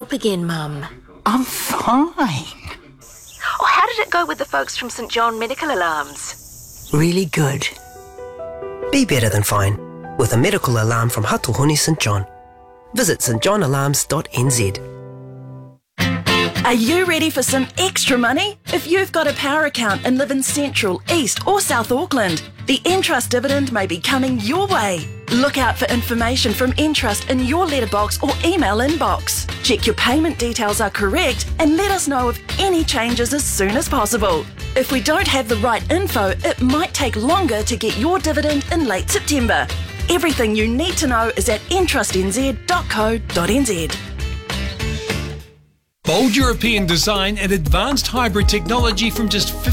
help again, Mum? I'm fine. Oh, how did it go with the folks from St John Medical Alarms? Really good. Be better than fine with a medical alarm from Hatuhuni St John. Visit stjohnalarms.nz. Are you ready for some extra money? If you've got a power account and live in Central, East or South Auckland, the Entrust dividend may be coming your way. Look out for information from Entrust in your letterbox or email inbox. Check your payment details are correct and let us know of any changes as soon as possible. If we don't have the right info, it might take longer to get your dividend in late September. Everything you need to know is at entrustnz.co.nz. Bold European design and advanced hybrid technology from just